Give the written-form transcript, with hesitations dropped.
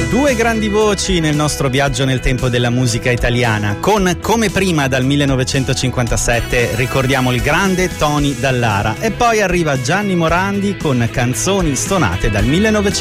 Due grandi voci nel nostro viaggio nel tempo della musica italiana. Con Come prima dal 1957 ricordiamo il grande Tony Dallara, e poi arriva Gianni Morandi con Canzoni stonate dal 1900.